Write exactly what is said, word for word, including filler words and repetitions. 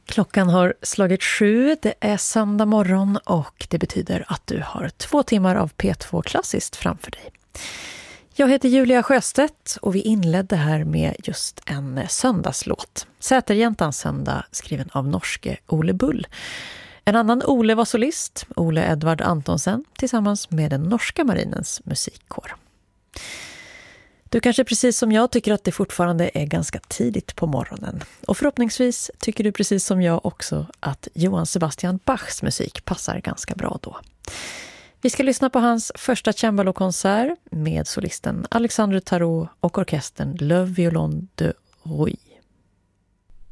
Klockan har slagit sju, det är söndag morgon och det betyder att du har två timmar av P två Klassiskt framför dig. Jag heter Julia Sjöstedt och vi inledde här med just en söndagslåt. Säterjäntans söndag skriven av norske Ole Bull. En annan Ole var solist, Ole Edvard Antonsen, tillsammans med den norska marinens musikkår. Du kanske precis som jag tycker att det fortfarande är ganska tidigt på morgonen. Och förhoppningsvis tycker du precis som jag också att Johann Sebastian Bachs musik passar ganska bra då. Vi ska lyssna på hans första cembalokonsert med solisten Alexandre Tarot och orkestern Le Violon de Rouy.